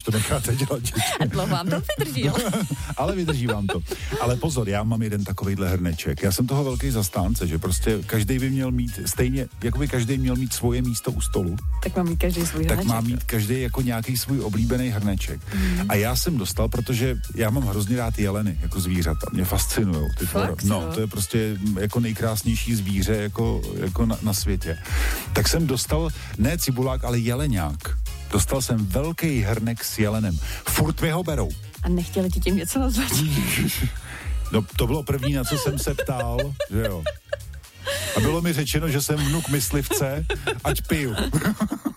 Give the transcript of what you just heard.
to necháte dělat děti. A dlouho vám to vydrží, jo? Ale vydrží vám to. Ale pozor, já mám jeden takovejhle hrneček. Já jsem toho velký zastánce, že prostě každý by měl mít, stejně, jako by každý měl mít svoje místo u stolu. Tak má mít každý svůj hrneček. Tak má mít každý jako nějaký svůj oblíbený hrneček. A já jsem dostal, protože já mám hrozně rád jeleny jako zvířata. Mě fascinujou ty tvory. No, to je prostě jako nejkrásnější zvíře jako na světě. Tak jsem dostal ne cibulák, ale jeleňák. Dostal jsem velký hrnek s jelenem. Furt mi ho berou. A nechtěli ti tím něco nazvat? No, to bylo první, na co jsem se ptal, že jo. A bylo mi řečeno, že jsem vnuk myslivce, ať piju.